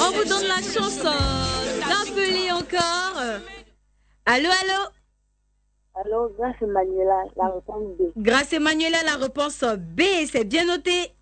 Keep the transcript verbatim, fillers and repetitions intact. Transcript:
On vous donne la chance d'appeler encore. Allô, allô? Allô, Grâce Manuela, la réponse B. Grâce Manuela, la réponse B, c'est bien noté.